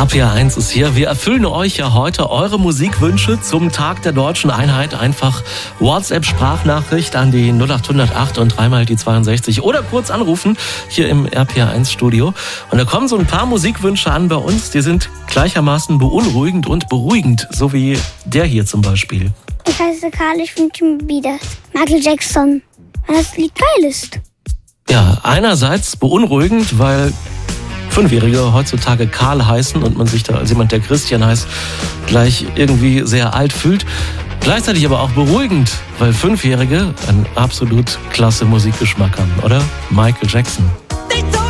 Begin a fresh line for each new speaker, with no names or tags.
RPR1 ist hier. Wir erfüllen euch ja heute eure Musikwünsche zum Tag der Deutschen Einheit. Einfach WhatsApp-Sprachnachricht an die 0808 und dreimal die 62 oder kurz anrufen hier im RPR1-Studio. Und da kommen so ein paar Musikwünsche an bei uns, die sind gleichermaßen beunruhigend und beruhigend, so wie der hier zum Beispiel.
Ich heiße Karl, ich wünsche mir wieder Michael Jackson, weil das Lied geil ist.
Ja, einerseits beunruhigend, weil Fünfjährige heutzutage Karl heißen und man sich da als jemand, der Christian heißt, gleich irgendwie sehr alt fühlt. Gleichzeitig aber auch beruhigend, weil Fünfjährige einen absolut klasse Musikgeschmack haben, oder? Michael Jackson.